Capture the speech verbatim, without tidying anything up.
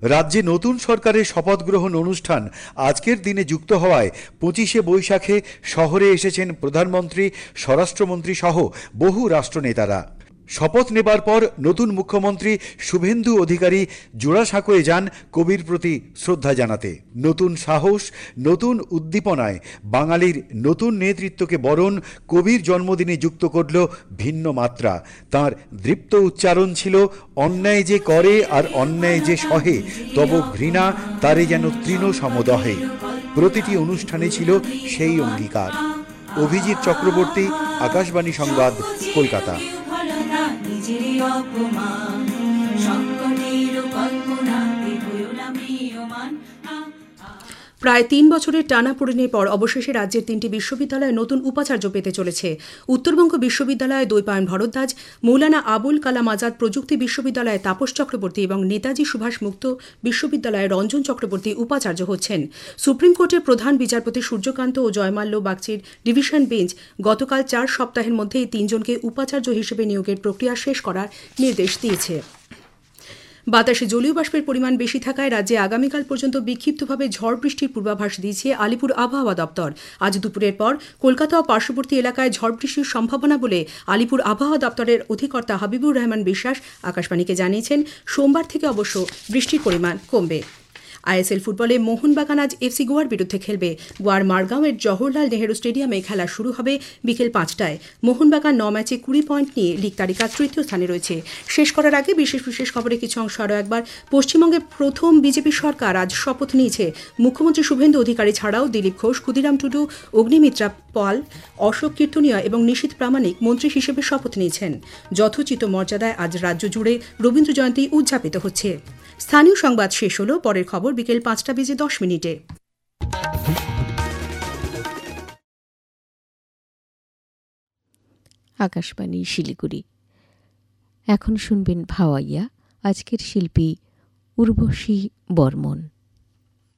রাজ্যে নতুন সরকারের শপথ গ্রহণ অনুষ্ঠান আজকের দিনে যুক্ত হওয়ায় পঁচিশে বৈশাখে শহরে এসেছেন প্রধানমন্ত্রী, স্বরাষ্ট্রমন্ত্রী সহ বহু রাষ্ট্রনেতারা। শপথ নেবার পর নতুন মুখ্যমন্ত্রী শুভেন্দু অধিকারী জোড়াসাঁকোয় যান কবির প্রতি শ্রদ্ধা জানাতে। নতুন সাহস, নতুন উদ্দীপনায় বাঙালির নতুন নেতৃত্বকে বরণ কবির জন্মদিনে যুক্ত করল ভিন্ন মাত্রা। তাঁর দৃপ্ত উচ্চারণ ছিল, অন্যায় যে করে আর অন্যায় যে সহে, তব ঘৃণা তারে যেন তৃণ সমদহে। প্রতিটি অনুষ্ঠানে ছিল সেই অঙ্গীকার। অভিজিৎ চক্রবর্তী, আকাশবাণী সংবাদ, কলকাতা। প্রায় তিন বছরের টানাপোড়েনের পর অবশেষে রাজ্যের তিনটি বিশ্ববিদ্যালয়ে নতুন উপাচার্য পেতে চলেছে। উত্তরবঙ্গ বিশ্ববিদ্যালয়ে দ্বৈপায়ন ভরদ্বাজ, মৌলানা আবুল কালাম আজাদ প্রযুক্তি বিশ্ববিদ্যালয়ে তাপস চক্রবর্তী এবং নেতাজি সুভাষ মুক্ত বিশ্ববিদ্যালয়ে রঞ্জন চক্রবর্তী উপাচার্য হচ্ছেন। সুপ্রিম কোর্টের প্রধান বিচারপতি সূর্যকান্ত ও জয়মাল্য বাগচির ডিভিশন বেঞ্চ গতকাল চার সপ্তাহের মধ্যে এই তিনজনকে উপাচার্য হিসেবে নিয়োগের প্রক্রিয়া শেষ করার নির্দেশ দিয়েছে। বাতাসে জলীয় বাষ্পের পরিমাণ বেশি থাকায় রাজ্যে আগামীকাল পর্যন্ত বিক্ষিপ্তভাবে ঝড় বৃষ্টির পূর্বাভাস দিয়েছে আলিপুর আবহাওয়া দপ্তর। আজ দুপুরের পর কলকাতা ও পার্শ্ববর্তী এলাকায় ঝড় বৃষ্টির সম্ভাবনা বলে আলিপুর আবহাওয়া দপ্তরের অধিকর্তা হাবিবুর রহমান বিশ্বাস আকাশবাণীকে জানিয়েছেন। সোমবার থেকে অবশ্য বৃষ্টির পরিমাণ কমবে। আইএসএল ফুটবলে মোহনবাগান আজ এফসি গোয়ার বিরুদ্ধে খেলবে। গোয়ার মারগাঁওয়ের জওহরলাল নেহেরু স্টেডিয়ামে খেলা শুরু হবে বিকেল পাঁচটায়। মোহনবাগান ন ম্যাচে কুড়ি পয়েন্ট নিয়ে লিগ তালিকার তৃতীয় স্থানে রয়েছে। শেষ করার আগে বিশেষ বিশেষ খবরে কিছু অংশ আরও একবার। পশ্চিমবঙ্গে প্রথম বিজেপি সরকার আজ শপথ নিয়েছে। মুখ্যমন্ত্রী শুভেন্দু অধিকারী ছাড়াও দিলীপ ঘোষ, ক্ষুদিরাম টুডু, অগ্নিমিত্রা পাল, অশোক কীর্তনিয়া এবং নিশীথ প্রামাণিক মন্ত্রী হিসেবে শপথ নিয়েছেন। যথোচিত মর্যাদায় আজ রাজ্য জুড়ে রবীন্দ্র জয়ন্তী উদযাপিত হচ্ছে। স্থানীয় সংবাদ শেষ হলো। পরের খবর বিকেল পাঁচটা বেজে দশ মিনিটে। আকাশবাণী শিলিগুড়ি। এখন শুনবেন ভাওয়াইয়া। আজকের শিল্পী উর্বশী বর্মন।